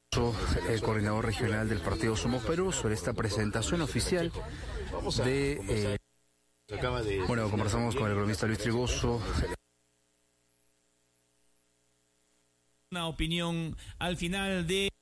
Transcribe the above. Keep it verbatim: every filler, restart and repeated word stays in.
El coordinador regional del partido Somos Perú, sobre esta presentación oficial de... Eh, bueno, conversamos con el economista Luis Trigoso. Una opinión al final de...